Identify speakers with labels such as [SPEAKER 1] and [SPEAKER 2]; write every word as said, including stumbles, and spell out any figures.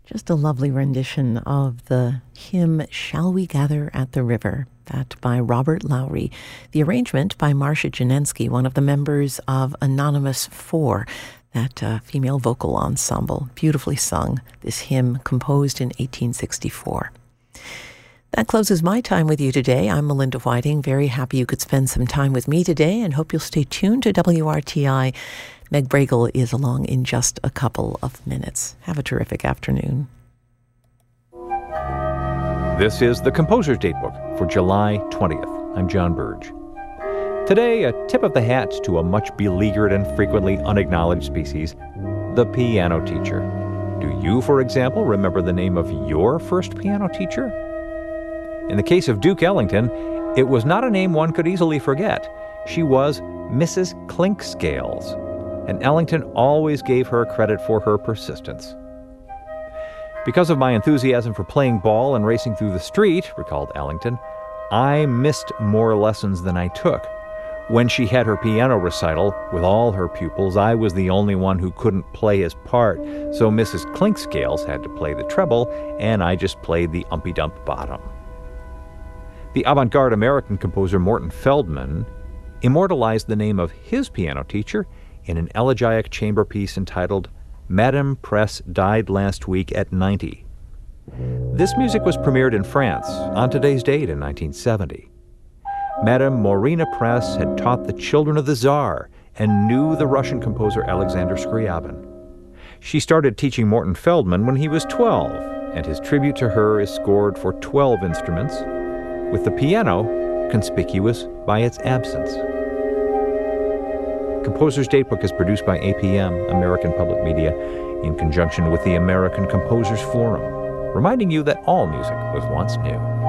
[SPEAKER 1] Just a lovely rendition of the hymn, Shall We Gather at the River, that by Robert Lowry. The arrangement by Marcia Janensky, one of the members of Anonymous Four, that uh, female vocal ensemble. Beautifully sung, this hymn composed in eighteen sixty-four. That closes my time with you today. I'm Melinda Whiting. Very happy you could spend some time with me today and hope you'll stay tuned to W R T I. Meg Bragle is along in just a couple of minutes. Have a terrific afternoon.
[SPEAKER 2] This is the Composer's Datebook for July twentieth. I'm John Burge. Today, a tip of the hat to a much beleaguered and frequently unacknowledged species, the piano teacher. Do you, for example, remember the name of your first piano teacher? In the case of Duke Ellington, it was not a name one could easily forget. She was Missus Clinkscales, and Ellington always gave her credit for her persistence. Because of my enthusiasm for playing ball and racing through the street, recalled Ellington, I missed more lessons than I took. When she had her piano recital with all her pupils, I was the only one who couldn't play his part, so Missus Clinkscales had to play the treble, and I just played the umpy-dump bottom. The avant-garde American composer Morton Feldman immortalized the name of his piano teacher in an elegiac chamber piece entitled Madame Press Died Last Week at ninety. This music was premiered in France on today's date in nineteen seventy. Madame Morina Press had taught the children of the Tsar and knew the Russian composer Alexander Scriabin. She started teaching Morton Feldman when he was twelve, and his tribute to her is scored for twelve instruments, with the piano conspicuous by its absence. Composer's Datebook is produced by A P M, American Public Media, in conjunction with the American Composers Forum, reminding you that all music was once new.